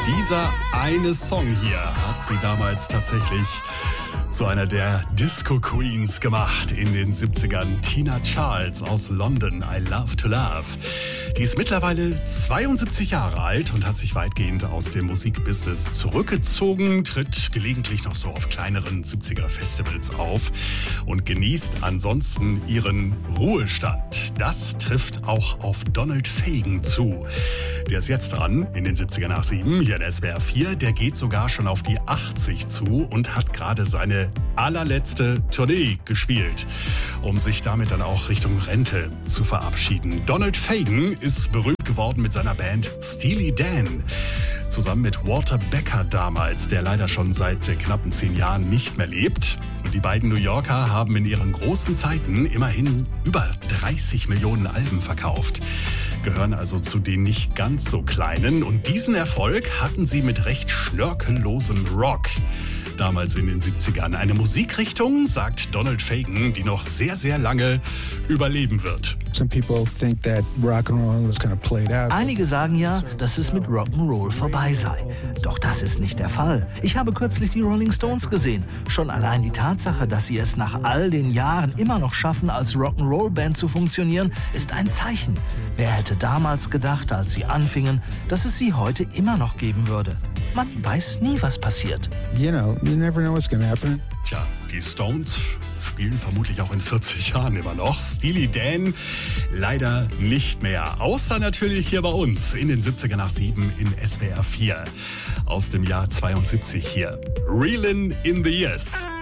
Dieser eine Song hier hat sie damals tatsächlich zu einer der Disco-Queens gemacht in den 70ern. Tina Charles aus London, I Love to Love. Die ist mittlerweile 72 Jahre alt und hat sich weitgehend aus dem Musikbusiness zurückgezogen, tritt gelegentlich noch so auf kleineren 70er-Festivals auf und genießt ansonsten ihren Ruhestand. Das trifft auch auf Donald Fagen zu. Der ist jetzt dran, in den 70er nach 7, hier in SWR 4. Der geht sogar schon auf die 80 zu und hat gerade seine allerletzte Tournee gespielt, um sich damit dann auch Richtung Rente zu verabschieden. Donald Fagen ist berühmt geworden mit seiner Band Steely Dan. Zusammen mit Walter Becker damals, der leider schon seit knappen 10 Jahren nicht mehr lebt. Und die beiden New Yorker haben in ihren großen Zeiten immerhin über 30 Millionen Alben verkauft. Gehören also zu den nicht ganz so kleinen. Und diesen Erfolg hatten sie mit recht schnörkellosem Rock. Damals in den 70ern. Eine Musikrichtung, sagt Donald Fagen, die noch sehr, sehr lange überleben wird. Einige sagen ja, dass es mit Rock'n'Roll vorbei sei. Doch das ist nicht der Fall. Ich habe kürzlich die Rolling Stones gesehen. Schon allein die Tatsache, dass sie es nach all den Jahren immer noch schaffen, als Rock'n'Roll-Band zu funktionieren, ist ein Zeichen. Wer hätte damals gedacht, als sie anfingen, dass es sie heute immer noch geben würde? Man weiß nie, was passiert. You never know what's gonna happen. Tja, die Stones spielen vermutlich auch in 40 Jahren immer noch. Steely Dan leider nicht mehr. Außer natürlich hier bei uns in den 70er nach 7 in SWR 4. Aus dem Jahr 72 hier. Reelin' in the Years.